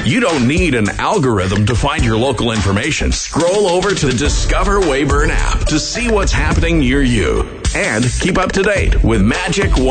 You don't need an algorithm to find your local information. Scroll over to the Discover Weyburn app to see what's happening near you and keep up to date with Magic